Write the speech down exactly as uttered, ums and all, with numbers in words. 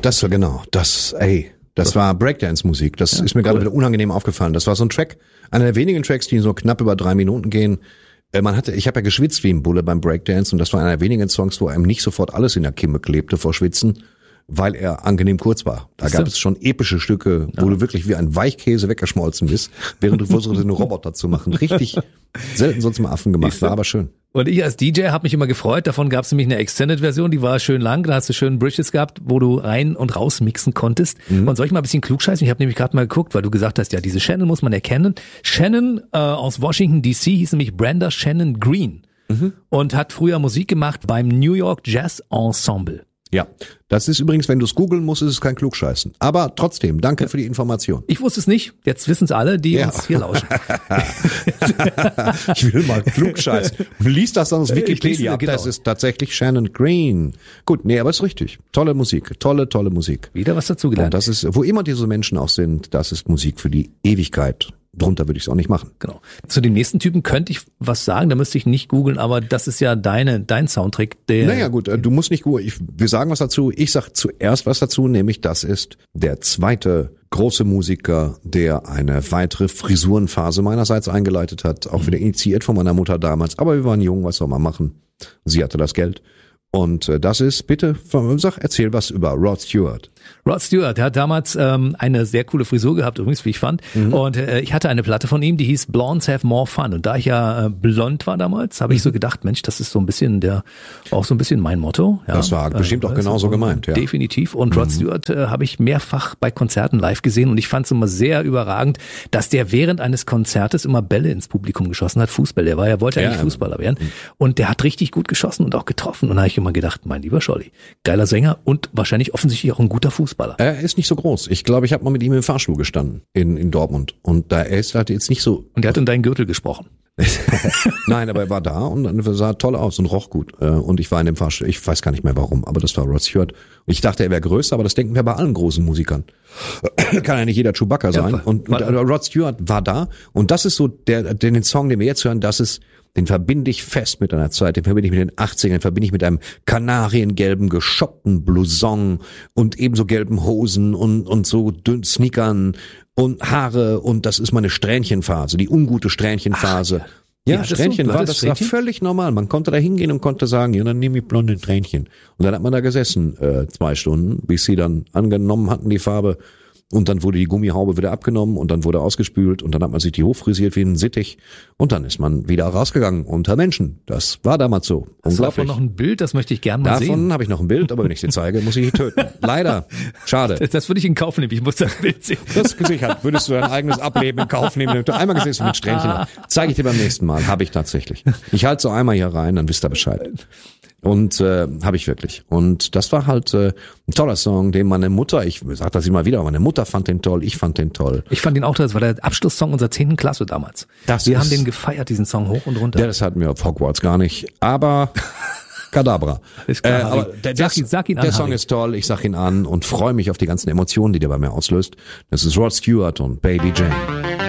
das war genau, das, ey, das war Breakdance-Musik. Das ja, ist mir cool. gerade wieder unangenehm aufgefallen. Das war so ein Track, einer der wenigen Tracks, die so knapp über drei Minuten gehen. Man hatte, ich habe ja geschwitzt wie ein Bulle beim Breakdance und das war einer der wenigen Songs, wo einem nicht sofort alles in der Kimme klebte vor Schwitzen, weil er angenehm kurz war. Da gab es schon epische Stücke, wo ja. du wirklich wie ein Weichkäse weggeschmolzen bist, während du versuchst, einen Roboter zu machen. Richtig selten sonst mal Affen gemacht, war aber schön. Und ich als D J habe mich immer gefreut, davon gab es nämlich eine Extended-Version, die war schön lang, da hast du schön Bridges gehabt, wo du rein und raus mixen konntest. Mhm. Und soll ich mal ein bisschen klugscheißen? Ich habe nämlich gerade mal geguckt, weil du gesagt hast, ja, diese Shannon muss man erkennen. Shannon äh, aus Washington D C hieß nämlich Brenda Shannon Green mhm. und hat früher Musik gemacht beim New York Jazz Ensemble. Ja, das ist übrigens, wenn du es googeln musst, ist es kein Klugscheißen. Aber trotzdem, danke für die Information. Ich wusste es nicht, jetzt wissen es alle, die ja. uns hier lauschen. Ich will mal klugscheißen. Lies das dann aus Wikipedia ab, genau. Das ist tatsächlich Shannon Green. Gut, nee, aber ist richtig. Tolle Musik, tolle, tolle Musik. Wieder was dazugelernt. Und das ist, wo immer diese Menschen auch sind, das ist Musik für die Ewigkeit. Drunter würde ich es auch nicht machen. Genau. Zu dem nächsten Typen könnte ich was sagen, da müsste ich nicht googeln, aber das ist ja deine, dein Soundtrack. Der naja gut, du musst nicht googeln. Ich, wir sagen was dazu. Ich sag zuerst was dazu, nämlich das ist der zweite große Musiker, der eine weitere Frisurenphase meinerseits eingeleitet hat. Auch wieder initiiert von meiner Mutter damals. Aber wir waren jung, was soll man machen? Sie hatte das Geld. Und äh, das ist, bitte, sag, erzähl was über Rod Stewart. Rod Stewart, der hat damals ähm, eine sehr coole Frisur gehabt, übrigens, wie ich fand. Mhm. Und äh, ich hatte eine Platte von ihm, die hieß Blondes Have More Fun. Und da ich ja äh, blond war damals, habe mhm. ich so gedacht, Mensch, das ist so ein bisschen der, auch so ein bisschen mein Motto. Ja, das war bestimmt äh, auch genauso so gemeint, ja. Definitiv. Und Rod mhm. Stewart äh, habe ich mehrfach bei Konzerten live gesehen und ich fand es immer sehr überragend, dass der während eines Konzertes immer Bälle ins Publikum geschossen hat, Fußball. Der war ja, wollte ja eigentlich Fußballer werden. Mhm. Und der hat richtig gut geschossen und auch getroffen. Und da habe ich immer gedacht, mein lieber Scholli, geiler Sänger und wahrscheinlich offensichtlich auch ein guter Fußballer. Er ist nicht so groß. Ich glaube, ich habe mal mit ihm im Fahrstuhl gestanden in, in Dortmund. Und da er ist halt jetzt nicht so... Und er hat in deinen Gürtel gesprochen. Nein, aber er war da und er sah toll aus und roch gut. Und ich war in dem Fahrstuhl, ich weiß gar nicht mehr warum, aber das war Rod Stewart. Und ich dachte, er wäre größer, aber das denken wir bei allen großen Musikern. Kann ja nicht jeder Chewbacca sein. Ja, und, und Rod Stewart war da. Und das ist so der, den Song, den wir jetzt hören, das ist... Den verbinde ich fest mit einer Zeit, den verbinde ich mit den achtzigern, den verbinde ich mit einem kanariengelben, geschoppten Blouson und ebenso gelben Hosen und, und so dünnen Sneakern und Haare und das ist meine Strähnchenphase, die ungute Strähnchenphase. Ach, ja, ja, Strähnchen war, das Strähnchen? War völlig normal. Man konnte da hingehen und konnte sagen, ja, dann nehme ich blonde Strähnchen. Und dann hat man da gesessen, äh, zwei Stunden, bis sie dann angenommen hatten, die Farbe. Und dann wurde die Gummihaube wieder abgenommen und dann wurde ausgespült und dann hat man sich die hochfrisiert wie ein Sittich und dann ist man wieder rausgegangen unter Menschen. Das war damals so. Hast du davon noch ein Bild? Das möchte ich gerne mal davon sehen. Davon habe ich noch ein Bild, aber wenn ich sie zeige, muss ich sie töten. Leider. Schade. Das, das würde ich in Kauf nehmen. Ich muss das Bild sehen. Das gesichert. Würdest du dein eigenes Ableben in Kauf nehmen, wenn du einmal gesessen mit Strähnchen hast. Zeige ich dir beim nächsten Mal. Habe ich tatsächlich. Ich halte so einmal hier rein, dann wisst ihr Bescheid. Und äh, habe ich wirklich. Und das war halt äh, ein toller Song, den meine Mutter, ich sag das immer wieder, meine Mutter fand den toll, ich fand den toll. Ich fand ihn auch toll, das war der Abschlusssong unserer zehnten Klasse damals. Das Wir ist, haben den gefeiert, diesen Song hoch und runter. Ja, das hatten wir auf Hogwarts gar nicht, aber Kadabra. Ist klar, äh, aber der, sag ihn, sag ihn an, der Song Harry. ist toll, ich sag ihn an und freue mich auf die ganzen Emotionen, die der bei mir auslöst. Das ist Rod Stewart und Baby Jane.